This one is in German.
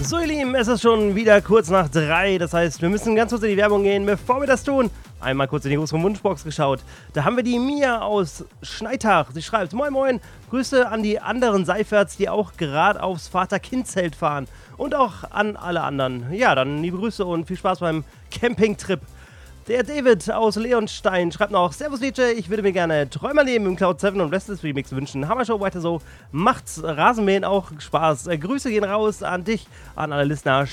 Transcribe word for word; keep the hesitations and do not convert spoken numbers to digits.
So ihr Lieben, es ist schon wieder kurz nach drei, das heißt, wir müssen ganz kurz in die Werbung gehen. Bevor wir das tun, einmal kurz in die große Wunschbox geschaut. Da haben wir die Mia aus Schneitach. Sie schreibt, moin moin, Grüße an die anderen Seiferts, die auch gerade aufs Vater-Kind-Zelt fahren. Und auch an alle anderen. Ja, dann liebe Grüße und viel Spaß beim Campingtrip. Der David aus Leonstein schreibt noch, Servus D J, ich würde mir gerne Träumerleben im Cloud sieben und Restless Remix wünschen. Hammershow, weiter so. Macht's Rasenmähen auch Spaß. Äh, Grüße gehen raus an dich, an alle Listener.